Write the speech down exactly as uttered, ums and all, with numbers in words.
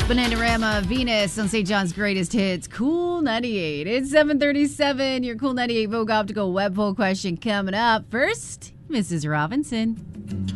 Bananarama, Venus on Saint John's Greatest Hits, Cool ninety-eight. It's seven thirty-seven. Your Cool ninety-eight Vogue Optical Web Poll question coming up. First, Missus Robinson.